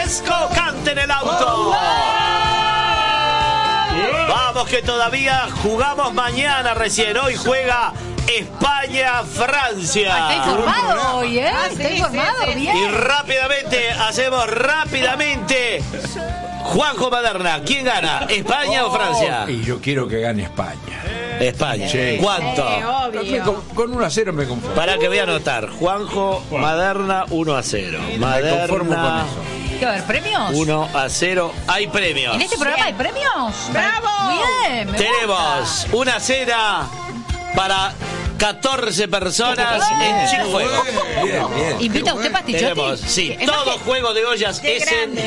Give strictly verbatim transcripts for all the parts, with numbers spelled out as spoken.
Francesco, cante en el auto. Vamos que todavía jugamos mañana recién. Hoy juega España-Francia. Está informado hoy, ¿eh? Ah, está sí, informado, sí, sí. Bien. Y rápidamente, hacemos rápidamente. Juanjo Maderna, ¿quién gana? ¿España oh, o Francia? Y yo quiero que gane España. España. Sí. ¿Cuánto? Eh, con, con uno a cero me conformo. Para que voy a anotar. Juanjo Maderna, uno a cero. Maderna. Me conformo con eso. ¿Qué va a haber premios? uno a cero. Hay premios. ¿En este programa hay premios? ¡Bravo! Bien, me Tenemos gusta. una cena para catorce personas en Chick Fuego. Bien, bien. ¿Invita usted Pastichotti? Tenemos, sí, Es todo que... juego de ollas Qué es en...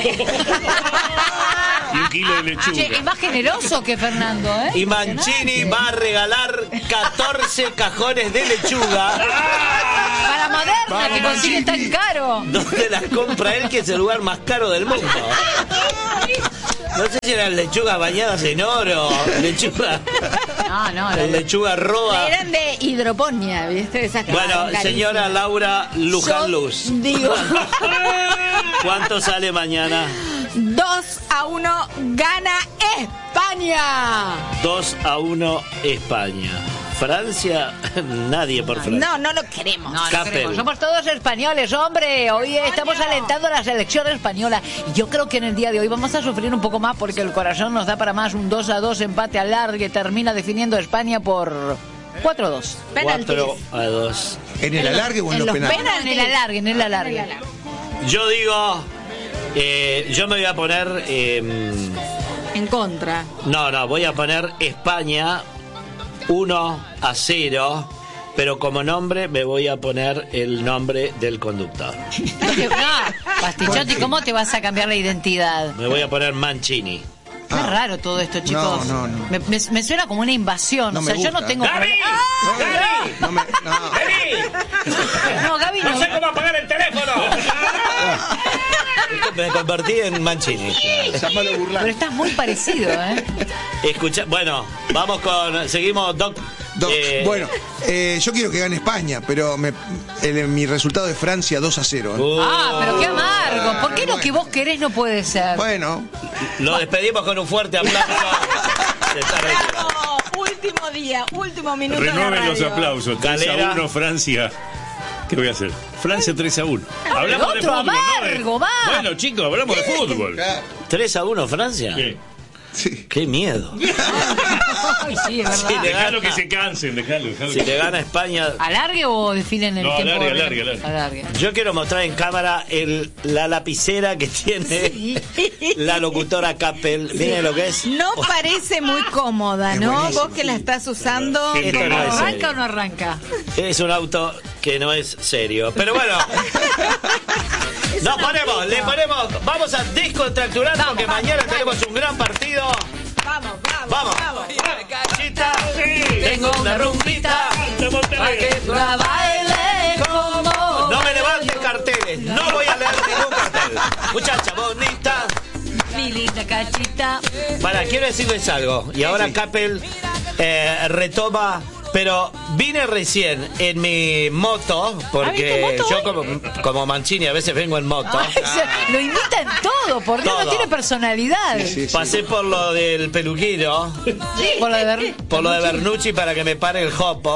Y un kilo de lechuga. Che, es más generoso que Fernando, ¿eh? Y Mancini va a regalar catorce cajones de lechuga. Para Maderna, Vamos, que consigue Mancini. tan caro. Donde las compra él, que es el lugar más caro del mundo. No sé si eran lechugas bañadas en oro, lechuga... No, no, no. Lechuga roa. Eran de hidroponía, ¿viste? Esas que Bueno, van señora carísimas. Lura Luján Yo Luz. digo, ¿Cuánto sale mañana? dos a uno gana España. dos a uno España. Francia, nadie por Francia. No, no lo queremos. No, no Capel. queremos. Somos todos españoles, hombre. Hoy estamos alentando a la selección española. Y yo creo que en el día de hoy vamos a sufrir un poco más porque el corazón nos da para más. Un dos a dos empate al largue termina definiendo España por cuatro a dos. cuatro a dos. ¿En el alargue o en, En los los penales? penales. En el alargue, en el alargue. Yo digo, eh, yo me voy a poner, eh, En contra. no, no, voy a poner España uno a cero, pero como nombre me voy a poner el nombre del conductor. No, Pastichotti, ¿cómo te vas a cambiar la identidad? Me voy a poner Mancini. Qué Ah. raro todo esto, chicos. No, no, no. Me, me, me suena como una invasión. No o sea, me yo no gusta. tengo ¡Gaby! problema. ¡Gaby! No me, no. ¡Gaby! No, Gaby no. ¡No sé cómo apagar el teléfono! Me convertí en Mancini. Llámalo burlar. Pero estás muy parecido, ¿eh? Escucha, bueno, vamos con, seguimos, Doc. Doc, Eh, bueno, eh, yo quiero que gane España, pero me, el- mi resultado es Francia dos a cero. ¿eh? uh, Ah, pero qué amargo. ¿Por qué lo que vos querés no puede ser? Bueno, Lo despedimos con un fuerte aplauso. de esta vez. Bravo, último día, último minuto de Renueven los radio. aplausos. tres Galera. a uno Francia. ¿Qué voy a hacer? Francia tres a uno. Hablamos de otro fútbol, ¿no? amargo, va. Bueno, chicos, hablamos de fútbol. tres a uno Francia. ¿Qué? sí. Qué miedo. Ay, sí, es verdad. Sí, le Dejalo gana. que se cansen, dejalo. dejalo Si que- le gana España. ¿Alargue o definen el No, tiempo? alargue, de- alargue, alargue. Alargue. Yo quiero mostrar en cámara el, la lapicera que tiene la locutora Capel. Miren lo que es. No parece muy cómoda, Es ¿no? buenísimo. Vos que la estás usando. Qué Esto no es ¿Arranca serio. o no arranca? Es un auto que no es serio. Pero bueno. Nos ponemos, le ponemos. Vamos a descontracturar Vamos, porque vamos, mañana dale. tenemos un gran partido. Vamos, vamos, Vamos. vamos. Cachita, tengo una rumbita. Para que tú la bailes como... No me levantes carteles. No voy a leer ningún cartel. Muchacha bonita. Mi linda cachita. Para, quiero decirles algo. Y ahora Capel eh, retoma. Pero vine recién en mi moto, ¿Ah, porque viste moto yo hoy? como, como Mancini a veces vengo en moto. Ay, se- lo imita en todo, por Dios, Todo. no tiene personalidad. Sí, sí, sí. Pasé por lo del peluquero, Por lo de ver... por lo de Bernucci para que me pare el jopo.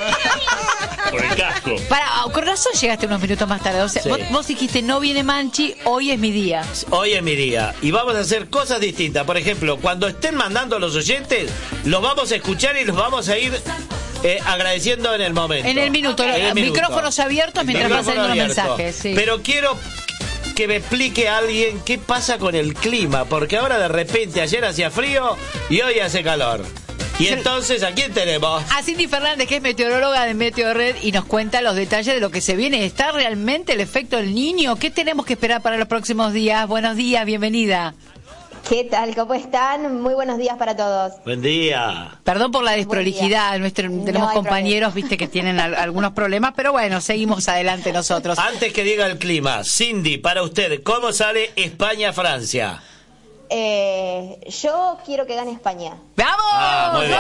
Por el casco. Para, con razón llegaste unos minutos más tarde. O sea, Sí. vos, vos dijiste, no viene Manchi, hoy es mi día. Hoy es mi día. Y vamos a hacer cosas distintas. Por ejemplo, cuando estén mandando los oyentes, los vamos a escuchar y los vamos a ir eh, agradeciendo en el momento. En el minuto, En el minuto. micrófonos abiertos mientras van Micrófono saliendo los abierto. mensajes. Sí. Pero quiero que me explique alguien qué pasa con el clima, porque ahora de repente ayer hacía frío y hoy hace calor. Y entonces, ¿a quién tenemos? A Cindy Fernández, que es meteoróloga de Meteorred, y nos cuenta los detalles de lo que se viene. ¿Está realmente el efecto del niño? ¿Qué tenemos que esperar para los próximos días? Buenos días, bienvenida. ¿Qué tal? ¿Cómo están? Muy buenos días para todos. Buen día. Perdón por la desprolijidad, nuestro, No tenemos hay compañeros, viste, que tienen al- algunos problemas, pero bueno, seguimos adelante nosotros. Antes que diga el clima, Cindy, para usted, ¿cómo sale España-Francia? Eh, yo quiero que gane España. ¡Vamos! Ah, muy bien.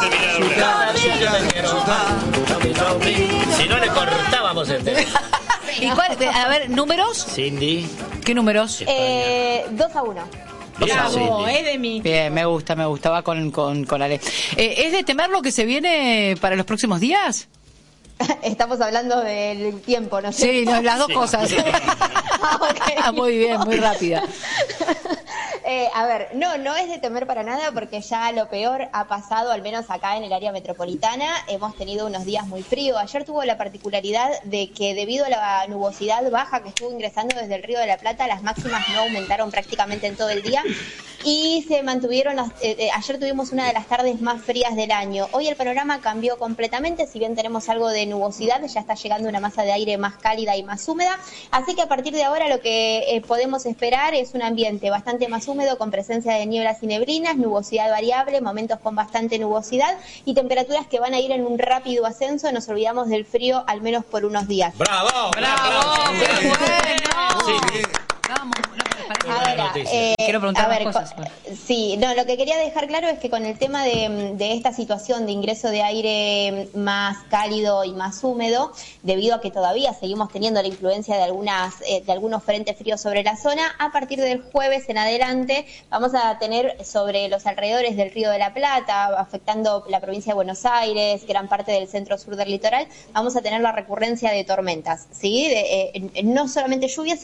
¡Olé! Si no le cortábamos el teléfono. ¿Y cuál? A ver, ¿números? Cindy. ¿Qué números? Eh, dos a uno. Bravo, es de mí. Bien, me gusta, me gusta, va con, con, con Ale. Eh, ¿Es de temer lo que se viene para los próximos días? Estamos hablando del tiempo, ¿no sé? Sí, no, las dos cosas. Ah, ok. Muy bien, muy rápida. Eh, a ver, no, no es de temer para nada porque ya lo peor ha pasado, al menos acá en el área metropolitana. Hemos tenido unos días muy fríos. Ayer tuvo la particularidad de que debido a la nubosidad baja que estuvo ingresando desde el Río de la Plata, las máximas no aumentaron prácticamente en todo el día y se mantuvieron, eh, eh, ayer tuvimos una de las tardes más frías del año. Hoy el panorama cambió completamente, si bien tenemos algo de nubosidad, ya está llegando una masa de aire más cálida y más húmeda, así que a partir de ahora lo que eh, podemos esperar es un ambiente bastante más húmedo con presencia de nieblas y neblinas, nubosidad variable, momentos con bastante nubosidad y temperaturas que van a ir en un rápido ascenso. Nos olvidamos del frío al menos por unos días. ¡Bravo! ¡Bravo! ¡Qué bueno! Sí. Vamos, no, Ahora, eh, quiero preguntar a más ver, cosas. con, sí, no, lo que quería dejar claro es que con el tema de, de esta situación de ingreso de aire más cálido y más húmedo, debido a que todavía seguimos teniendo la influencia de algunas eh, de algunos frentes fríos sobre la zona, a partir del jueves en adelante vamos a tener sobre los alrededores del Río de la Plata, afectando la provincia de Buenos Aires, gran parte del centro sur del litoral, vamos a tener la recurrencia de tormentas, ¿sí? De, eh, no solamente lluvias,